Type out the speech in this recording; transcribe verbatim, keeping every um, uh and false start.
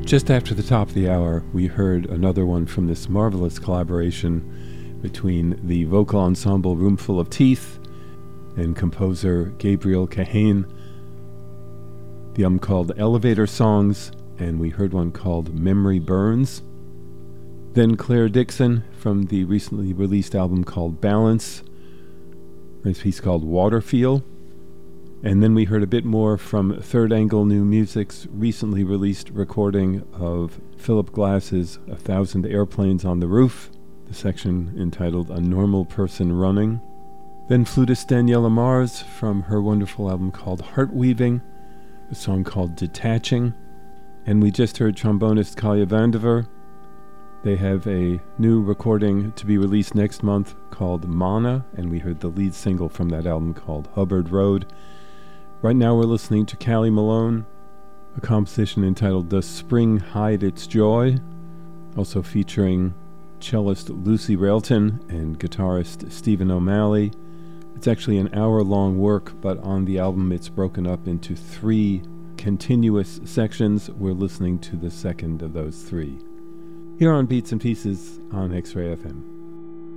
Just after the top of the hour, we heard another one from this marvelous collaboration between the vocal ensemble Roomful of Teeth and composer Gabriel Kahane. The album called Elevator Songs, and we heard one called Memory Burns. Then Claire Dixon from the recently released album called Balance, a piece called Waterfeel. And then we heard a bit more from Third Angle New Music's recently released recording of Philip Glass's A Thousand Airplanes on the Roof, the section entitled A Normal Person Running. Then flutist Daniela Mars from her wonderful album called Heart Weaving, a song called Detaching. And we just heard trombonist Kalya Vandiver. They have a new recording to be released next month called Mana, and we heard the lead single from that album called Hubbard Road. Right now we're listening to Callie Malone, a composition entitled Does Spring Hide Its Joy, also featuring cellist Lucy Railton and guitarist Stephen O'Malley. It's actually an hour-long work, but on the album it's broken up into three continuous sections. We're listening to the second of those three. Here on Beats and Pieces on X-Ray F M.